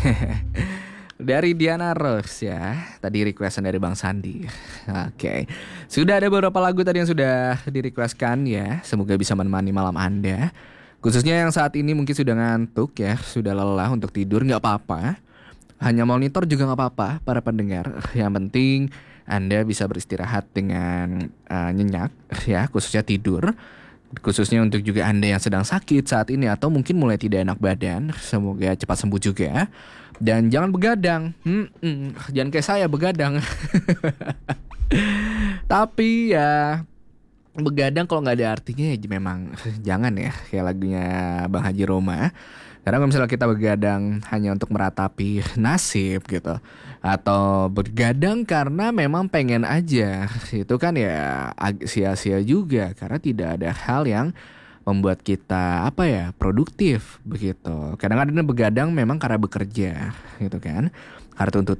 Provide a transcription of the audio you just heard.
Dari Diana Rose ya. Tadi requestan dari Bang Sandi. Oke. Sudah ada beberapa lagu tadi yang sudah di-requestkan ya. Semoga bisa menemani malam Anda. Khususnya yang saat ini mungkin sudah ngantuk ya, sudah lelah untuk tidur, nggak apa-apa. Hanya monitor juga nggak apa-apa para pendengar. Yang penting Anda bisa beristirahat dengan nyenyak ya, khususnya tidur. Khususnya untuk juga Anda yang sedang sakit saat ini atau mungkin mulai tidak enak badan, semoga cepat sembuh juga. Dan jangan begadang, jangan kayak saya begadang. Tapi ya begadang kalau nggak ada artinya ya memang jangan ya, kayak lagunya Bang Haji Roma. Karena kalau misalnya kita begadang hanya untuk meratapi nasib gitu, atau begadang karena memang pengen aja, itu kan ya sia-sia juga karena tidak ada hal yang membuat kita apa ya produktif begitu. Kadang-kadang begadang memang karena bekerja gitu kan, karena tuntutan